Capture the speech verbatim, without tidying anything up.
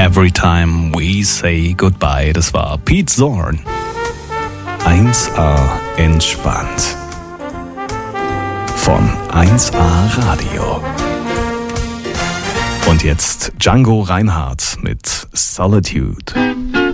Every Time We Say Goodbye. Das war Pete Zorn. eins A entspannt. Von eins A Radio. Und jetzt Django Reinhardt mit Solitude.